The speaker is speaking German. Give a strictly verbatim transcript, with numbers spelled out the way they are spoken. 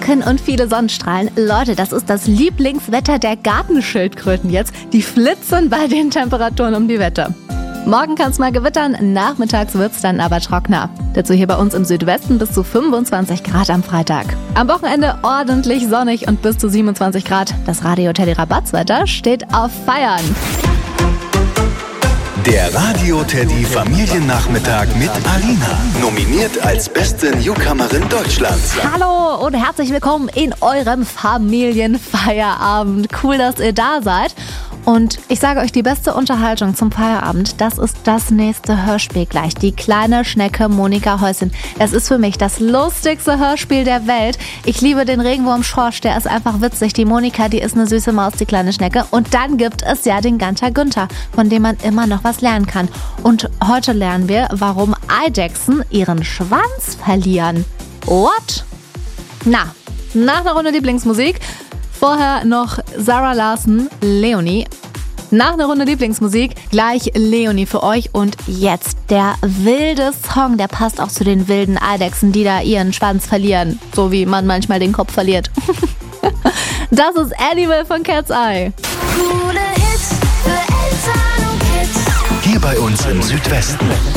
Wolken und viele Sonnenstrahlen. Leute, das ist das Lieblingswetter der Gartenschildkröten jetzt. Die flitzen bei den Temperaturen um die Wette. Morgen kann es mal gewittern, nachmittags wird es dann aber trockener. Dazu hier bei uns im Südwesten bis zu fünfundzwanzig Grad am Freitag. Am Wochenende ordentlich sonnig und bis zu siebenundzwanzig Grad. Das Radio Teddy Rabatzwetter steht auf Feiern. Der Radio Teddy Familiennachmittag mit Alina. Nominiert als beste Newcomerin Deutschlands. Hallo und herzlich willkommen in eurem Familienfeierabend. Cool, dass ihr da seid. Und ich sage euch, die beste Unterhaltung zum Feierabend, das ist das nächste Hörspiel gleich. Die kleine Schnecke Monika Häuschen. Es ist für mich das lustigste Hörspiel der Welt. Ich liebe den Regenwurm Schorsch, der ist einfach witzig. Die Monika, die ist eine süße Maus, die kleine Schnecke. Und dann gibt es ja den Ganter Günther, von dem man immer noch was lernen kann. Und heute lernen wir, warum Eidechsen ihren Schwanz verlieren. What? Na, nach einer Runde Lieblingsmusik. Vorher noch Sarah Larson, Leonie. Nach einer Runde Lieblingsmusik gleich Leonie für euch. Und jetzt der wilde Song, der passt auch zu den wilden Eidechsen, die da ihren Schwanz verlieren. So wie man manchmal den Kopf verliert. Das ist Animal von Cat's Eye. Coole Hits für Eltern und Kids. Hier bei uns im Südwesten.